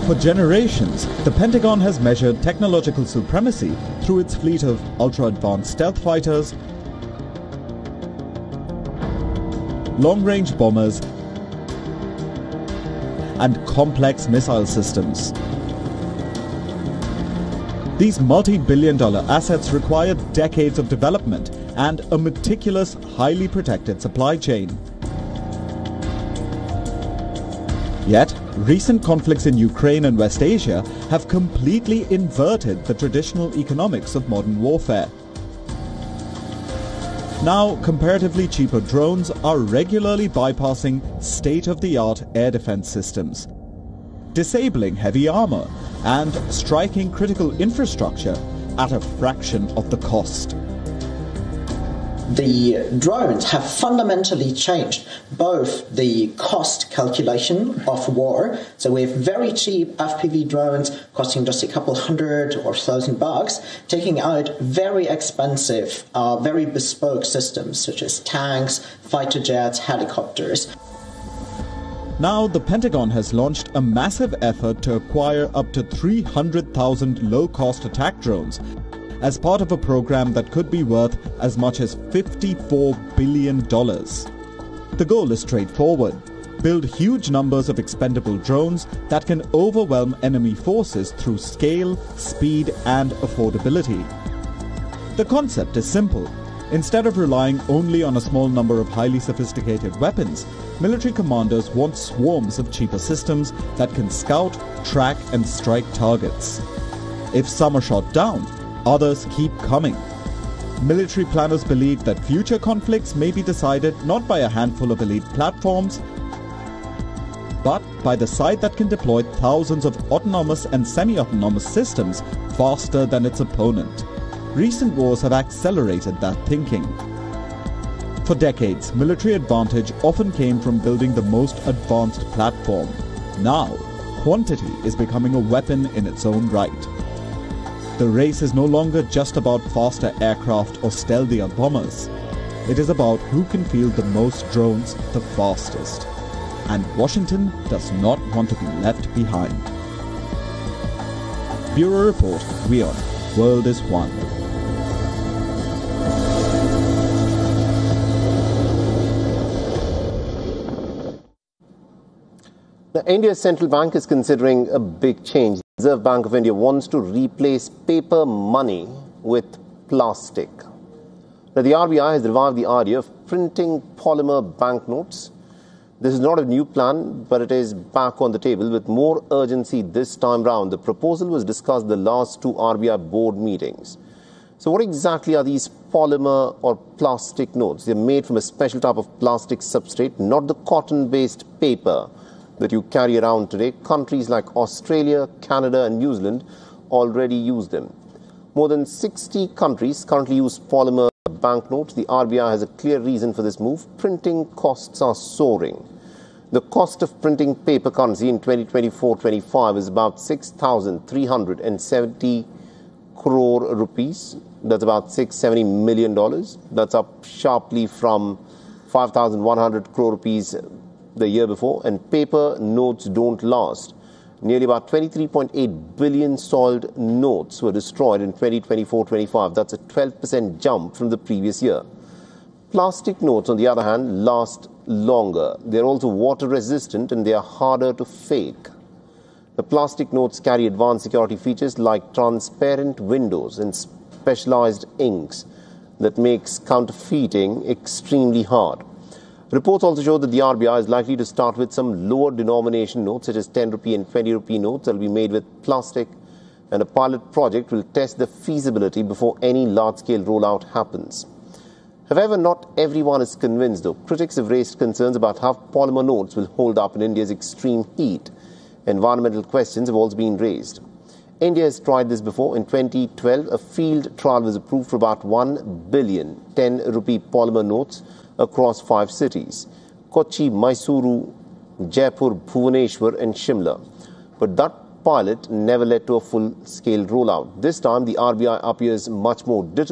For generations, the Pentagon has measured technological supremacy through its fleet of ultra-advanced stealth fighters, long-range bombers, and complex missile systems. These multi-billion-dollar assets required decades of development and a meticulous, highly protected supply chain. Yet, recent conflicts in Ukraine and West Asia have completely inverted the traditional economics of modern warfare. Now, comparatively cheaper drones are regularly bypassing state-of-the-art air defense systems, disabling heavy armor, and striking critical infrastructure at a fraction of the cost. The drones have fundamentally changed both the cost calculation of war. So we have very cheap FPV drones costing just a couple hundred or $1,000, taking out very expensive, very bespoke systems such as tanks, fighter jets, helicopters. Now, the Pentagon has launched a massive effort to acquire up to 300,000 low-cost attack drones as part of a program that could be worth as much as $54 billion. The goal is straightforward: build huge numbers of expendable drones that can overwhelm enemy forces through scale, speed, and affordability. The concept is simple. Instead of relying only on a small number of highly sophisticated weapons, military commanders want swarms of cheaper systems that can scout, track, and strike targets. If some are shot down, others keep coming. Military planners believe that future conflicts may be decided not by a handful of elite platforms, but by the side that can deploy thousands of autonomous and semi-autonomous systems faster than its opponent. Recent wars have accelerated that thinking. For decades, military advantage often came from building the most advanced platform. Now, quantity is becoming a weapon in its own right. The race is no longer just about faster aircraft or stealthier bombers. It is about who can field the most drones the fastest. And Washington does not want to be left behind. Bureau Report, WION, World is One. India's central bank is considering a big change. The Reserve Bank of India wants to replace paper money with plastic. Now, the RBI has revived the idea of printing polymer banknotes. This is not a new plan, but it is back on the table with more urgency this time round. The proposal was discussed in the last two RBI board meetings. So what exactly are these polymer or plastic notes? They're made from a special type of plastic substrate, not the cotton-based paper that you carry around today. Countries like Australia, Canada and New Zealand already use them. More than 60 countries currently use polymer banknotes. The RBI has a clear reason for this move. Printing costs are soaring. The cost of printing paper currency in 2024-25 is about 6,370 crore rupees. That's about $670 million. That's up sharply from 5,100 crore rupees the year before, and paper notes don't last. Nearly about 23.8 billion soiled notes were destroyed in 2024-25. That's a 12% jump from the previous year. Plastic notes, on the other hand, last longer. They're also water resistant and they are harder to fake. The plastic notes carry advanced security features like transparent windows and specialized inks that makes counterfeiting extremely hard. Reports also show that the RBI is likely to start with some lower denomination notes, such as 10 rupee and 20 rupee notes that will be made with plastic, and a pilot project will test the feasibility before any large-scale rollout happens. However, not everyone is convinced, though. Critics have raised concerns about how polymer notes will hold up in India's extreme heat. Environmental questions have also been raised. India has tried this before. In 2012, a field trial was approved for about 1 billion 10 rupee polymer notes across 5 cities: Kochi, Mysuru, Jaipur, Bhubaneswar and Shimla. But that pilot never led to a full-scale rollout. This time, the RBI appears much more determined